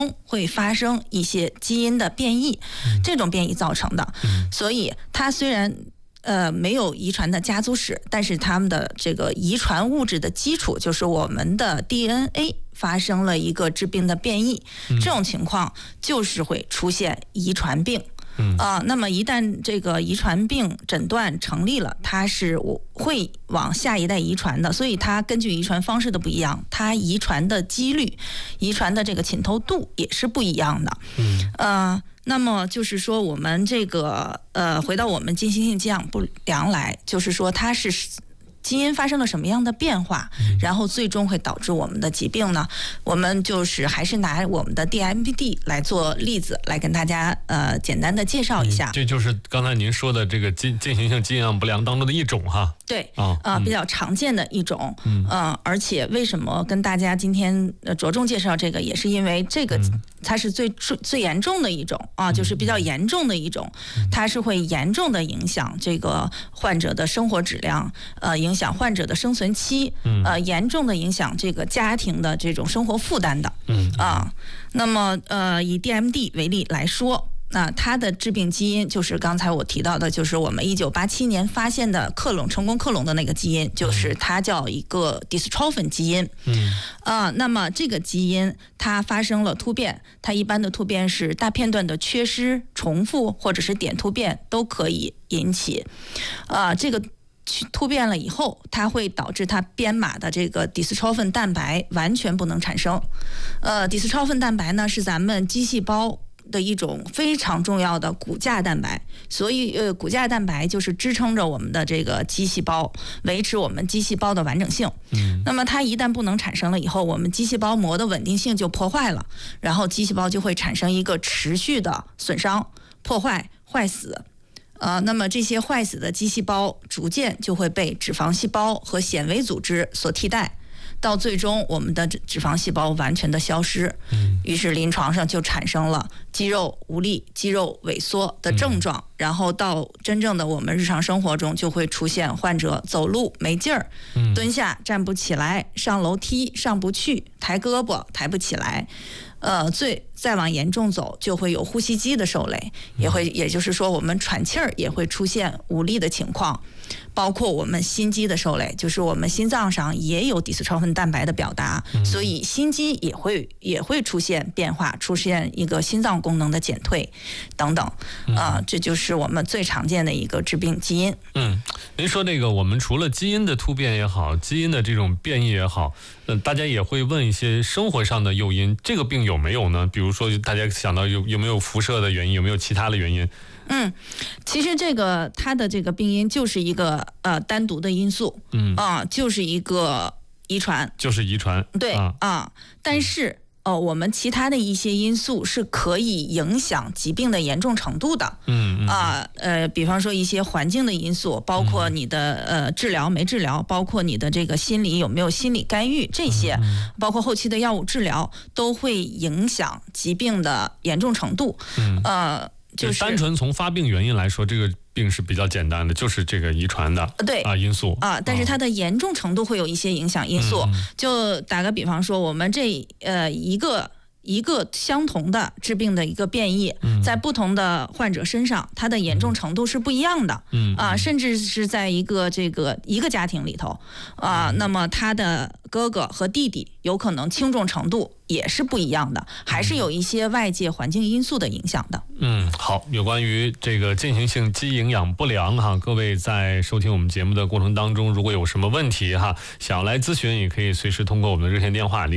会发生一些基因的变异，这种变异造成的。所以它虽然没有遗传的家族史，但是它们的这个遗传物质的基础就是我们的 DNA 发生了一个致病的变异，这种情况就是会出现遗传病。那么一旦这个遗传病诊断成立了，它是会往下一代遗传的，所以它根据遗传方式的不一样，它遗传的几率、遗传的这个浸透度也是不一样的。那么就是说，我们这个回到我们进行性肌养不良来，就是说它是基因发生了什么样的变化，然后最终会导致我们的疾病呢？我们就是还是拿我们的 DMD 来做例子，来跟大家简单的介绍一下。 这就是刚才您说的这个进行性肌养不良当中的一种哈。 对，比较常见的一种。而且为什么跟大家今天着重介绍这个，也是因为这个它是最严重的一种就是比较严重的一种，它是会严重的影响这个患者的生活质量，影响患者的生存期，严重的影响这个家庭的这种生活负担的。那么以 DMD 为例来说，那它的致病基因就是刚才我提到的，就是我们1987年发现的成功克隆的那个基因，就是它叫一个 dystrophin 基因。那么这个基因它发生了突变，它一般的突变是大片段的缺失、重复或者是点突变都可以引起。这个突变了以后，它会导致它编码的这个 dystrophin 蛋白完全不能产生。dystrophin 蛋白呢是咱们肌细胞的一种非常重要的骨架蛋白，所以骨架蛋白就是支撑着我们的这个肌细胞，维持我们肌细胞的完整性。那么它一旦不能产生了以后，我们肌细胞膜的稳定性就破坏了，然后肌细胞就会产生一个持续的损伤、破坏、坏死。那么这些坏死的肌细胞逐渐就会被脂肪细胞和纤维组织所替代，到最终我们的脂肪细胞完全的消失。于是临床上就产生了肌肉无力、肌肉萎缩的症状，然后到真正的我们日常生活中就会出现患者走路没劲儿，蹲下站不起来，上楼梯上不去，抬胳膊抬不起来。再往严重走，就会有呼吸机的受累，也就是说我们喘气儿也会出现无力的情况，包括我们心肌的受累，就是我们心脏上也有 dystrophin 蛋白的表达，所以心肌也会出现变化，出现一个心脏功能的减退等等。这就是我们最常见的一个致病基因。 您说这个我们除了基因的突变也好，基因的这种变异也好，大家也会问一些生活上的诱因，这个病有没有呢？比如说大家想到有没有辐射的原因，有没有其他的原因？ 其实它的这个病因就是一个单独的因素，就是一个遗传，对但是我们其他的一些因素是可以影响疾病的严重程度的。比方说一些环境的因素，包括你的治疗没治疗，包括你的这个心理有没有心理干预，这些包括后期的药物治疗都会影响疾病的严重程度。就是单纯从发病原因来说，这个病是比较简单的，就是这个遗传的因素但是它的严重程度会有一些影响因素。就打个比方说，我们这一个相同的致病的一个变异，在不同的患者身上，它的严重程度是不一样的。甚至是在一个家庭里头，那么他的哥哥和弟弟有可能轻重程度也是不一样的，还是有一些外界环境因素的影响的。 好，有关于这个进行性肌营养不良各位在收听我们节目的过程当中，如果有什么问题想要来咨询，也可以随时通过我们的热线电话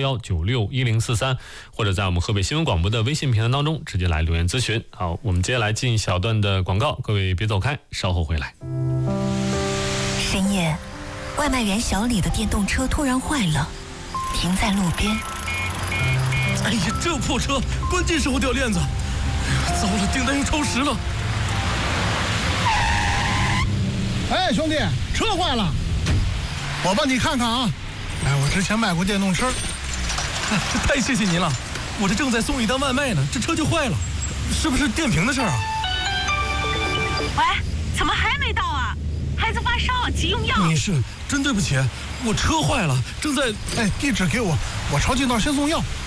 0311961043，或者在我们河北新闻广播的微信平台当中直接来留言咨询。好，我们接下来进一小段的广告，各位别走开，稍后回来。 深夜，外卖员小李的电动车突然坏了，停在路边。 哎呀，这破车，关键时候掉链子，糟了，订单又超时了。 哎，兄弟，车坏了，我帮你看看啊。我之前卖过电动车。 太谢谢您了，我这正在送一单外卖呢，这车就坏了，是不是电瓶的事儿啊？ 喂，怎么还没到啊？孩子发烧，急用药。 真对不起，我车坏了，正在…… 地址给我，我抄近道先送药。